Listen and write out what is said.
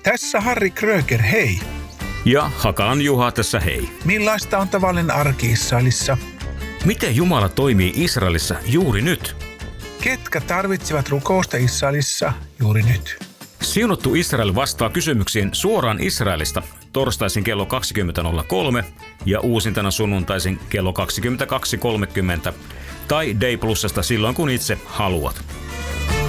Tässä Harri Kröger, hei. Ja Hakalan Juha tässä hei. Millaista on tavallinen arki Israelissa? Miten Jumala toimii Israelissa juuri nyt? Ketkä tarvitsevat rukousta Israelissa juuri nyt? Siunattu Israel vastaa kysymyksiin suoraan Israelista torstaisin kello 20.03 ja uusintana sunnuntaisin kello 22.30 tai Day Plusasta silloin kun itse haluat.